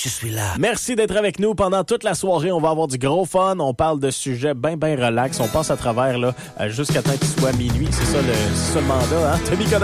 je suis là. Merci d'être avec nous pendant toute la soirée. On va avoir du gros fun. On parle de sujets bien relax. On passe à travers là jusqu'à temps qu'il soit minuit. C'est ça le mandat, hein? Tommy Coder